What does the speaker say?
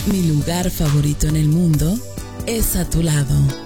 Mi lugar favorito en el mundo es a tu lado.